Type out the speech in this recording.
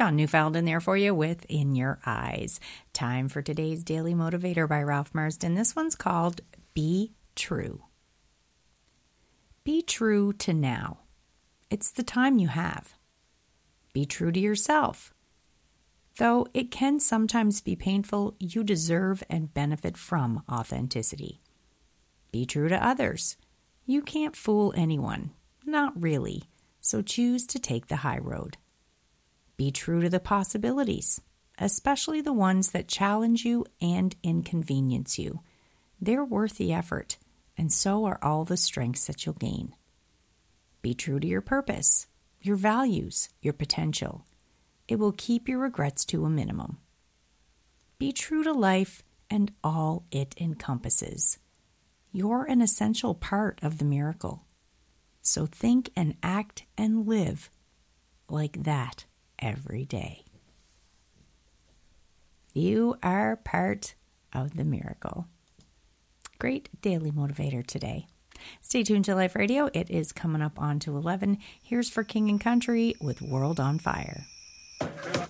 John Neufeld in there for you with In Your Eyes. Time for today's Daily Motivator by Ralph Marston. This one's called Be True. Be true to now. It's the time you have. Be true to yourself. Though it can sometimes be painful, you deserve and benefit from authenticity. Be true to others. You can't fool anyone. Not really. So choose to take the high road. Be true to the possibilities, especially the ones that challenge you and inconvenience you. They're worth the effort, and so are all the strengths that you'll gain. Be true to your purpose, your values, your potential. It will keep your regrets to a minimum. Be true to life and all it encompasses. You're an essential part of the miracle. So think and act and live like that every day. You are part of the miracle. Great daily motivator today. Stay tuned to Life Radio. It is coming up on to 11. Here's for King and Country with World on Fire.